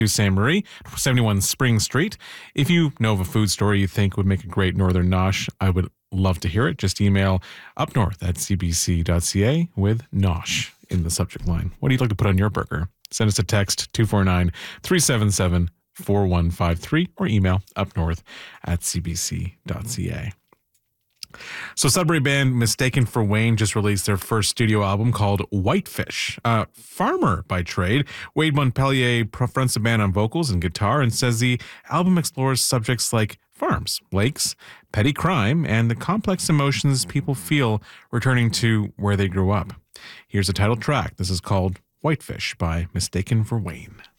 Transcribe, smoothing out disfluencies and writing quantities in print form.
Saint Marie, 71 Spring Street. If you know of a food store you think would make a great Northern nosh, I would love to hear it. Just email upnorth@cbc.ca with nosh in the subject line. What do you like to put on your burger? Send us a text 249-377-4153 or email upnorth@cbc.ca. So Sudbury band Mistaken for Wayne just released their first studio album called Whitefish. Farmer by trade, Wade Montpellier fronts the band on vocals and guitar and says the album explores subjects like farms, lakes, petty crime, and the complex emotions people feel returning to where they grew up. Here's the title track. This is called Whitefish by Mistaken for Wayne.